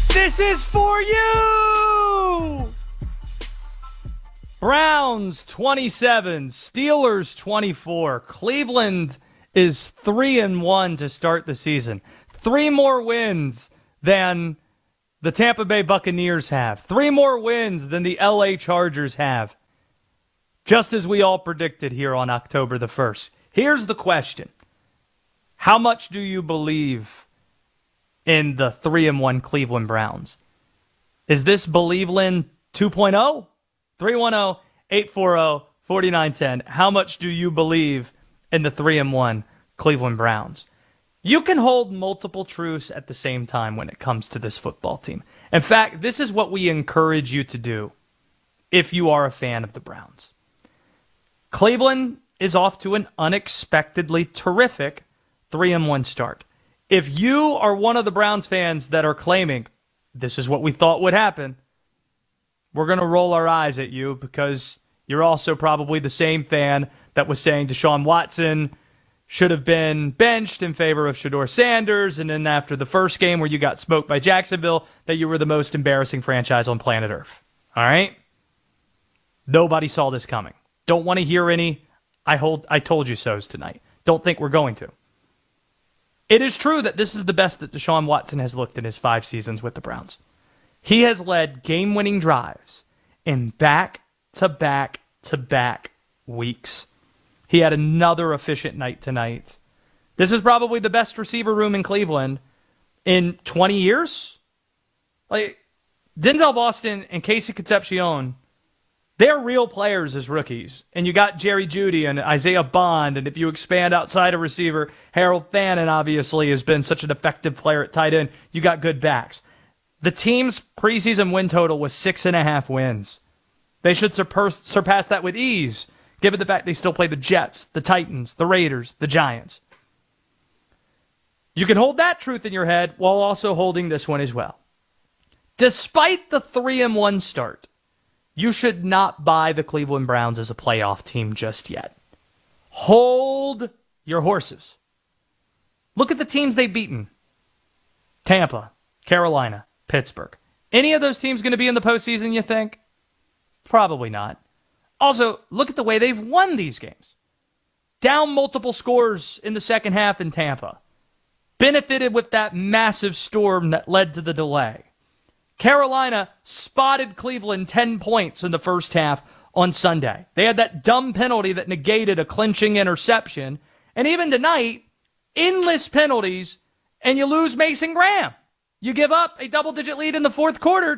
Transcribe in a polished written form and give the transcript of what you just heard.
This is for you! Browns 27, Steelers 24. Cleveland is 3-1 to start the season. 3 more wins than the Tampa Bay Buccaneers have. 3 more wins than the LA Chargers have. Just as we all predicted here on October the 1st. Here's the question. How much do you believe in the 3-1 Cleveland Browns? Is this Believeland 2.0? 310-840-4910. How much do you believe in the 3-1 Cleveland Browns? You can hold multiple truths at the same time when it comes to this football team. In fact, this is what we encourage you to do if you are a fan of the Browns. Cleveland is off to an unexpectedly terrific 3-1 start. If you are one of the Browns fans that are claiming this is what we thought would happen, we're going to roll our eyes at you because you're also probably the same fan that was saying Deshaun Watson should have been benched in favor of Shedeur Sanders, and then after the first game where you got smoked by Jacksonville, that you were the most embarrassing franchise on planet Earth. All right? Nobody saw this coming. Don't want to hear any I told you so's tonight. Don't think we're going to. It is true that this is the best that Deshaun Watson has looked in his 5 seasons with the Browns. He has led game-winning drives in back-to-back-to-back weeks. He had another efficient night tonight. This is probably the best receiver room in Cleveland in 20 years. Like, Denzel Boston and Casey Concepcion, they're real players as rookies. And you got Jerry Jeudy and Isaiah Bond. And if you expand outside of receiver, Harold Fannin obviously has been such an effective player at tight end. You got good backs. The team's preseason win total was 6.5 wins. They should surpass that with ease, given the fact they still play the Jets, the Titans, the Raiders, the Giants. You can hold that truth in your head while also holding this one as well. Despite the 3-1 start, you should not buy the Cleveland Browns as a playoff team just yet. Hold your horses. Look at the teams they've beaten. Tampa, Carolina, Pittsburgh. Any of those teams going to be in the postseason, you think? Probably not. Also, look at the way they've won these games. Down multiple scores in the second half in Tampa. Benefited with that massive storm that led to the delay. Carolina spotted Cleveland 10 points in the first half on Sunday. They had that dumb penalty that negated a clinching interception. And even tonight, endless penalties, and you lose Mason Graham. You give up a double-digit lead in the fourth quarter